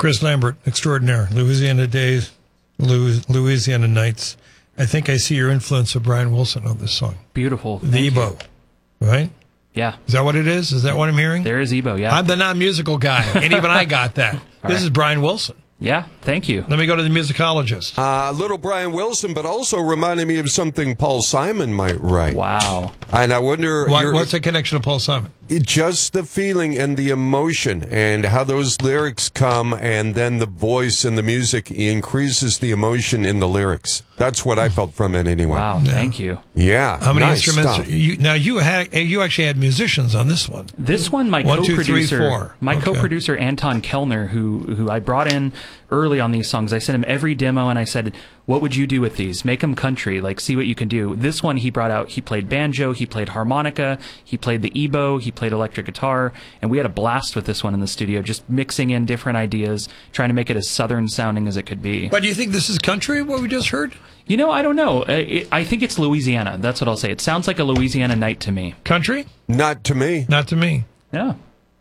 Chris Lambert, extraordinaire. Louisiana Days, Louisiana Nights. I think I see your influence of Brian Wilson on this song. Beautiful. The Ebo, right? Yeah. Is that what it is? Is that what I'm hearing? There is Ebo, yeah. I'm the non-musical guy, and even I got that. This is Brian Wilson. Yeah, thank you. Let me go to the musicologist. Little Brian Wilson, but also reminded me of something Paul Simon might write. Wow. And I wonder... What's the connection to Paul Simon? Just the feeling and the emotion and how those lyrics come, and then the voice and the music increases the emotion in the lyrics. That's what I felt from it anyway. Wow, thank you. Yeah. How many nice instruments? stuff. You actually had musicians on this one. This one, my One, two, co-producer, three, four. my Okay. co-producer Anton Kellner, who I brought in early on these songs. I sent him every demo, and I said, "What would you do with these? Make them country. Like, see what you can do." This one, he brought out. He played banjo, he played harmonica, he played the ebo, he played electric guitar, and we had a blast with this one in the studio, just mixing in different ideas, trying to make it as southern sounding as it could be. But do you think this is country? What we just heard? You know, I don't know. I think it's Louisiana. That's what I'll say. It sounds like a Louisiana night to me. Country? Not to me. Not to me. Yeah.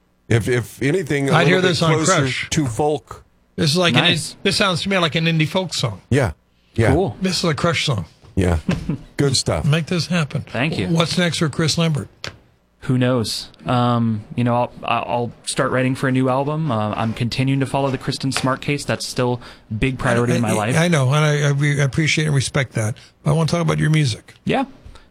If anything, I'd hear this on closer Crush. to folk. This is like Nice. this sounds to me like an indie folk song. Yeah. Yeah. Cool. This is a Crush song. Yeah. Good stuff. Make this happen. Thank you. What's next for Chris Lambert? Who knows? You know, I'll start writing for a new album. I'm continuing to follow the Kristen Smart case. That's still a big priority in my life. I know, and I appreciate and respect that. But I want to talk about your music. Yeah.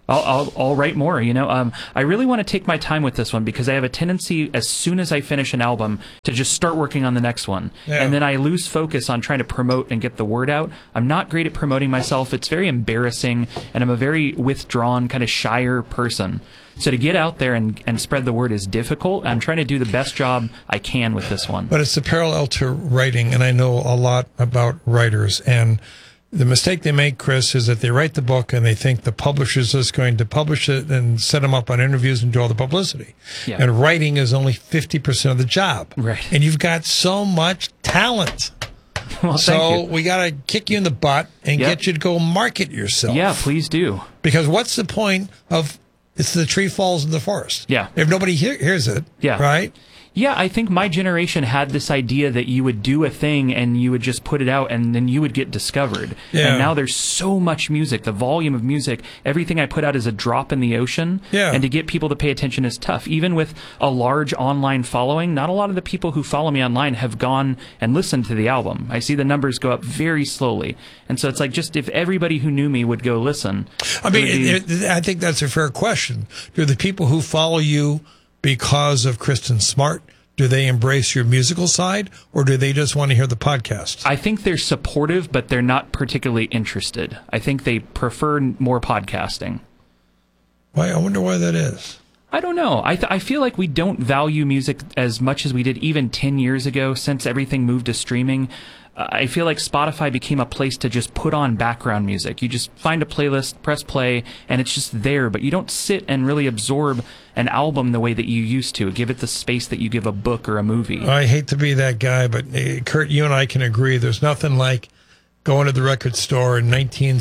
I'll write more, you know. I really want to take my time with this one because I have a tendency, as soon as I finish an album, to just start working on the next one. Yeah. And then I lose focus on trying to promote and get the word out. I'm not great at promoting myself. It's very embarrassing, and I'm a very withdrawn, kind of shyer person. So to get out there and spread the word is difficult. I'm trying to do the best job I can with this one. But it's the parallel to writing, and I know a lot about writers. And the mistake they make, Chris, is that they write the book and they think the publisher's just going to publish it and set them up on interviews and do all the publicity. Yeah. And writing is only 50% of the job. Right. And you've got so much talent. Well, So thank you. we got to kick you in the butt and Yep. get you to go market yourself. Yeah, please do. Because what's the point of it's the tree falls in the forest? Yeah. If nobody hears it, Yeah. right? Yeah, I think my generation had this idea that you would do a thing and you would just put it out and then you would get discovered. Yeah. And now there's so much music, the volume of music, everything I put out is a drop in the ocean. Yeah. And to get people to pay attention is tough. Even with a large online following, not a lot of the people who follow me online have gone and listened to the album. I see the numbers go up very slowly. And so it's like, just if everybody who knew me would go listen. I mean, it would be- I think that's a fair question. Do the people who follow you because of Kristen Smart, do they embrace your musical side, or do they just want to hear the podcast? I think they're supportive, but they're not particularly interested. I think they prefer more podcasting. Why? I wonder why that is. I don't know. I feel like we don't value music as much as we did even 10 years ago since everything moved to streaming. I feel like Spotify became a place to just put on background music. You just find a playlist, press play, and it's just there, but you don't sit and really absorb an album the way that you used to. Give it the space that you give a book or a movie. I hate to be that guy, but Kurt, you and I can agree. There's nothing like going to the record store in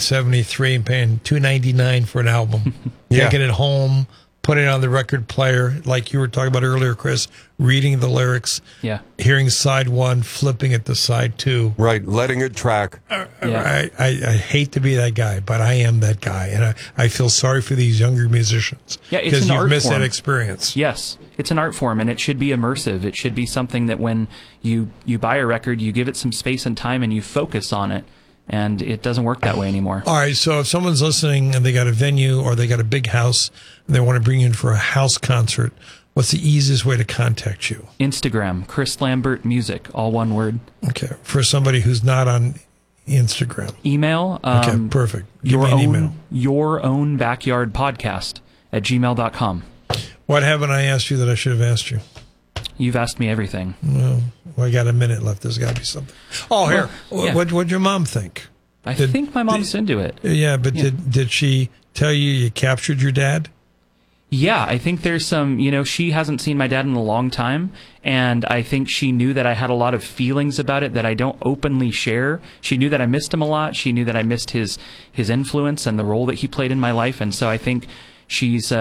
1973 and paying $2.99 for an album, Yeah. taking it home, putting it on the record player, like you were talking about earlier, Chris, reading the lyrics, Yeah. hearing side one, flipping it to side two. Right. Letting it track. Yeah. I hate to be that guy, but I am that guy, and I feel sorry for these younger musicians. Yeah, it's because an you've art missed form. that experience. Yes, it's an art form, and it should be immersive. It should be something that when you buy a record, you give it some space and time, and you focus on it. And it doesn't work that way anymore. All right, so if someone's listening and they got a venue or they got a big house and they want to bring you in for a house concert, what's the easiest way to contact you? Instagram, Chris Lambert Music, all one word. Okay, for somebody who's not on Instagram. Email. Okay, perfect. Give me an email. Your own backyard podcast at gmail.com. What haven't I asked you that I should have asked you? You've asked me everything. Well, I got a minute left. There's got to be something. Oh, here. Well, yeah. What'd your mom think? I think my mom's into it. Yeah, but did she tell you captured your dad? Yeah, I think there's some, you know, she hasn't seen my dad in a long time, and I think she knew that I had a lot of feelings about it that I don't openly share. She knew that I missed him a lot. She knew that I missed his influence and the role that he played in my life, and so I think she's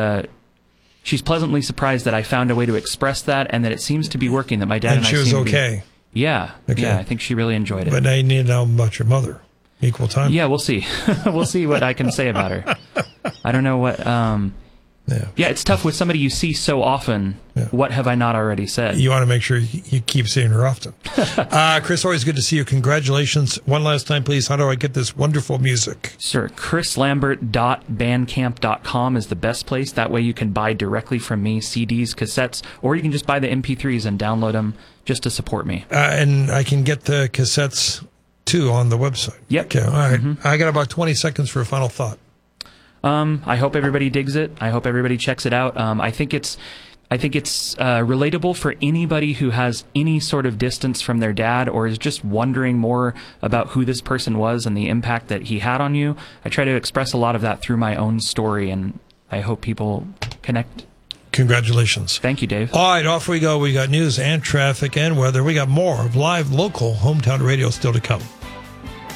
pleasantly surprised that I found a way to express that and that it seems to be working, that my dad and I she was seem to be- okay. Yeah. Okay. Yeah, I think she really enjoyed it. But now you need to know about your mother. Equal time? Yeah, we'll see. We'll see what I can say about her. I don't know what... Yeah, it's tough with somebody you see so often. Yeah. What have I not already said? You want to make sure you keep seeing her often. Chris, always good to see you. Congratulations. One last time, please. How do I get this wonderful music? Sure. chrislambert.bandcamp.com is the best place. That way you can buy directly from me CDs, cassettes, or you can just buy the MP3s and download them just to support me. And I can get the cassettes, too, on the website. Yep. Okay, all right. I got about 20 seconds for a final thought. I hope everybody digs it. I hope everybody checks it out. I think it's relatable for anybody who has any sort of distance from their dad or is just wondering more about who this person was and the impact that he had on you. I try to express a lot of that through my own story, and I hope people connect. Congratulations. Thank you, Dave. All right, off we go. We got news and traffic and weather. We got more of live local hometown radio still to come.